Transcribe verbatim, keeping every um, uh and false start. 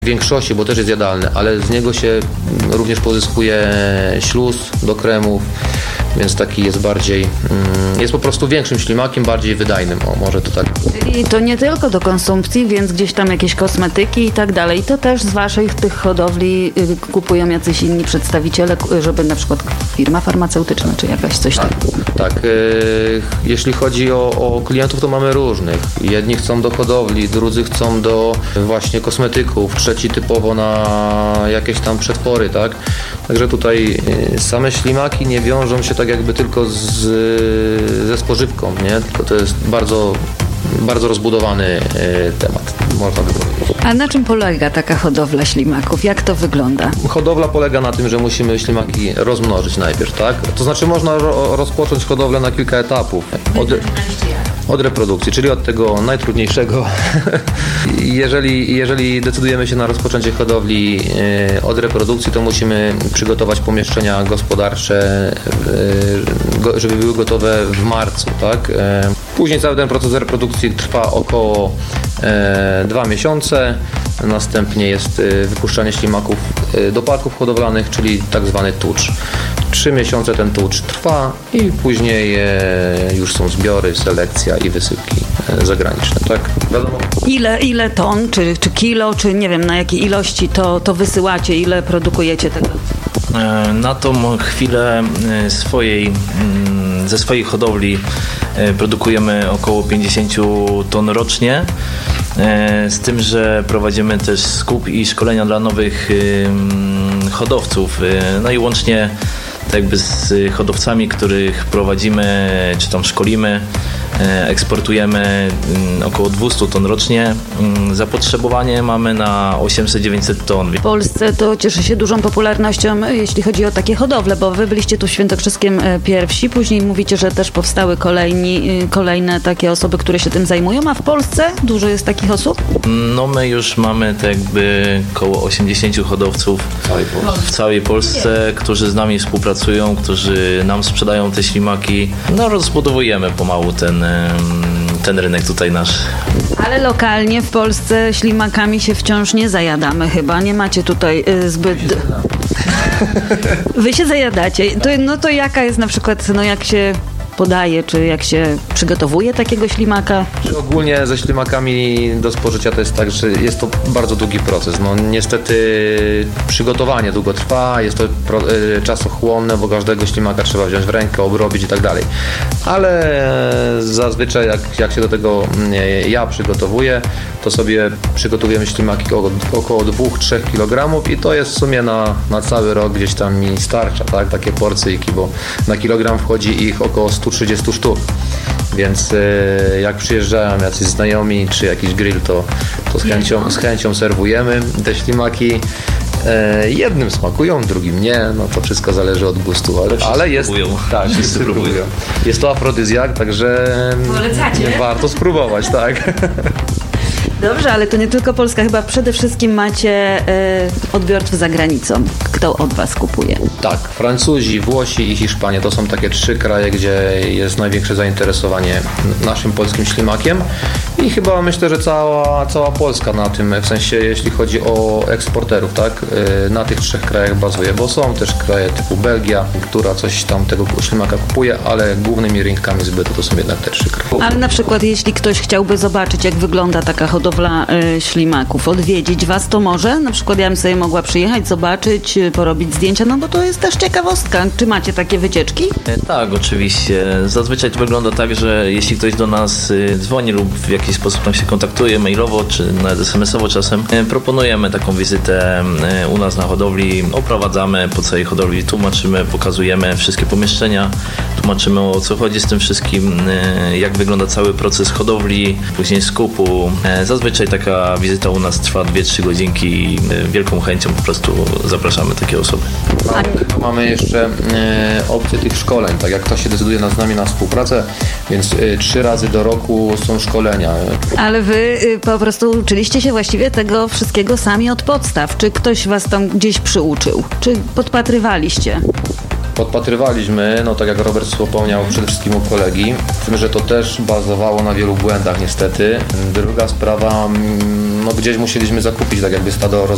w większości, bo też jest jadalny, ale z niego się również pozyskuje śluz do kremów, więc taki jest bardziej, jest po prostu większym ślimakiem, bardziej wydajnym, o może to tak. I to nie tylko do konsumpcji, więc gdzieś tam jakieś kosmetyki i tak dalej. To też z waszych tych hodowli kupują jacyś inni przedstawiciele, żeby na przykład firma farmaceutyczna czy jakaś coś tam. Tak, tak. Jeśli chodzi o, o klientów, to mamy różnych. Jedni chcą do hodowli, drudzy chcą do właśnie kosmetyków, trzeci typowo na jakieś tam przetwory, tak? Także tutaj same ślimaki nie wiążą się tak jakby tylko z, ze spożywką, nie? Tylko to jest bardzo, bardzo rozbudowany temat, można by powiedzieć. A na czym polega taka hodowla ślimaków? Jak to wygląda? Hodowla polega na tym, że musimy ślimaki rozmnożyć najpierw, tak? To znaczy można ro- rozpocząć hodowlę na kilka etapów. Od, od reprodukcji, czyli od tego najtrudniejszego. jeżeli, jeżeli decydujemy się na rozpoczęcie hodowli e, od reprodukcji, to musimy przygotować pomieszczenia gospodarcze, e, go, żeby były gotowe w marcu, tak? E, później cały ten proces reprodukcji trwa około e, dwa miesiące. Następnie jest e, wypuszczanie ślimaków e, do parków hodowlanych, czyli tak zwany tucz. Trzy miesiące ten tucz trwa i później e, już są zbiory, selekcja i wysypki e, zagraniczne, tak? Wiadomo. Ile, ile ton, czy, czy kilo, czy nie wiem na jakiej ilości to, to wysyłacie, ile produkujecie tego? Na tą chwilę swojej, ze swojej hodowli produkujemy około pięćdziesiąt ton rocznie, z tym, że prowadzimy też skup i szkolenia dla nowych hodowców, no i łącznie tak jakby z hodowcami, których prowadzimy czy tam szkolimy, eksportujemy około dwieście ton rocznie. Zapotrzebowanie mamy na osiemset dziewięćset ton. W Polsce to cieszy się dużą popularnością, jeśli chodzi o takie hodowle, bo wy byliście tu w Świętokrzyskiem pierwsi, później mówicie, że też powstały kolejni, kolejne takie osoby, które się tym zajmują, a w Polsce dużo jest takich osób? No my już mamy tak jakby około osiemdziesiąt hodowców w całej Polsce, którzy z nami współpracują, którzy nam sprzedają te ślimaki. No rozbudowujemy pomału ten ten rynek tutaj nasz. Ale lokalnie w Polsce ślimakami się wciąż nie zajadamy chyba. Nie macie tutaj y, zbyt... Wy się zajadacie. To, no to jaka jest na przykład, no jak się podaje, czy jak się przygotowuje takiego ślimaka? Ogólnie ze ślimakami do spożycia to jest tak, że jest to bardzo długi proces. No niestety przygotowanie długo trwa, jest to pro, y, czasochłonne, bo każdego ślimaka trzeba wziąć w rękę, obrobić i tak dalej. Ale zazwyczaj jak, jak się do tego y, ja przygotowuję, to sobie przygotowujemy ślimaki około, około dwa do trzech kilogramów i to jest w sumie na, na cały rok gdzieś tam mi starcza, tak? Takie porcyjki, bo na kilogram wchodzi ich około sto trzydzieści sztuk. Więc y, jak przyjeżdżają jacyś znajomi czy jakiś grill, to, to z, chęcią, z chęcią serwujemy te ślimaki. E, jednym smakują, drugim nie, no to wszystko zależy od gustu, ale, ale jest, próbują. Tak, wszyscy próbują. Jest to afrodyzjak, także Polecacie? Warto spróbować, tak. Dobrze, ale to nie tylko Polska, chyba przede wszystkim macie y, odbiorców za granicą. Kto od was kupuje? Tak, Francuzi, Włosi i Hiszpania to są takie trzy kraje, gdzie jest największe zainteresowanie naszym polskim ślimakiem i chyba myślę, że cała, cała Polska na tym, w sensie jeśli chodzi o eksporterów, tak, na tych trzech krajach bazuje, bo są też kraje typu Belgia, która coś tam tego ślimaka kupuje, ale głównymi rynkami zbytu to są jednak te trzy kraje. Ale na przykład jeśli ktoś chciałby zobaczyć, jak wygląda taka hodowla y, ślimaków, odwiedzić was, to może? Na przykład ja bym sobie mogła przyjechać, zobaczyć, porobić zdjęcia, no bo to jest też ciekawostka. Czy macie takie wycieczki? Tak, oczywiście. Zazwyczaj to wygląda tak, że jeśli ktoś do nas dzwoni lub w jakiś sposób nam się kontaktuje mailowo, czy nawet es em es owo czasem, proponujemy taką wizytę u nas na hodowli, oprowadzamy po całej hodowli, tłumaczymy, pokazujemy wszystkie pomieszczenia, tłumaczymy o co chodzi z tym wszystkim, jak wygląda cały proces hodowli, później skupu. Zazwyczaj taka wizyta u nas trwa dwie trzy godzinki i wielką chęcią po prostu zapraszamy takie osoby. Mamy, mamy jeszcze e, opcję tych szkoleń, tak jak ktoś się decyduje na, z nami na współpracę, więc e, trzy razy do roku są szkolenia. Ale wy y, po prostu uczyliście się właściwie tego wszystkiego sami od podstaw. Czy ktoś was tam gdzieś przyuczył? Czy podpatrywaliście? Podpatrywaliśmy, no tak jak Robert wspomniał, przede wszystkim u kolegi, z tym, że to też bazowało na wielu błędach niestety. Druga sprawa, no gdzieś musieliśmy zakupić tak jakby stado roz,